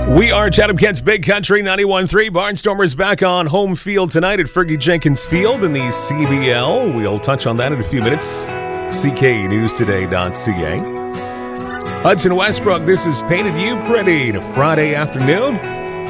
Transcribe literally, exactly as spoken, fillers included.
We are Chatham Kent's Big Country ninety-one point three. Barnstormers back on home field tonight at Fergie Jenkins Field in the C B L. We'll touch on that in a few minutes. C K news today dot C A. Hudson Westbrook, this is Painted You Pretty. A Friday afternoon.